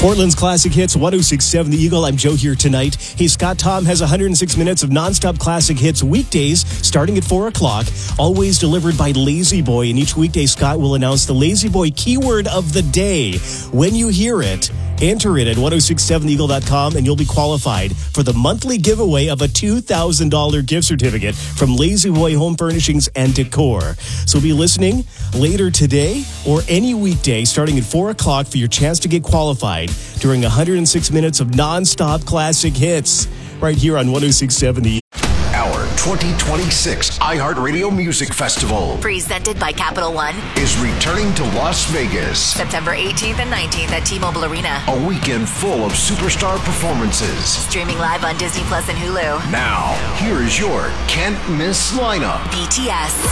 Portland's Classic Hits, 106.7 The Eagle. I'm Joe here tonight. Hey, Scott Tom has 106 minutes of nonstop classic hits weekdays starting at 4 o'clock, always delivered by Lazy Boy. And each weekday, Scott will announce the Lazy Boy keyword of the day. When you hear it, enter it at 1067theeagle.com and you'll be qualified for the monthly giveaway of a $2,000 gift certificate from Lazy Boy Home Furnishings and Decor. So be listening later today or any weekday starting at 4 o'clock for your chance to get qualified during 106 minutes of non-stop classic hits right here on 1067 The Our 2026 iHeartRadio Music Festival, presented by Capital One, is returning to Las Vegas. September 18th and 19th at T-Mobile Arena. A weekend full of superstar performances. Streaming live on Disney Plus and Hulu. Now, here is your can't miss lineup. BTS,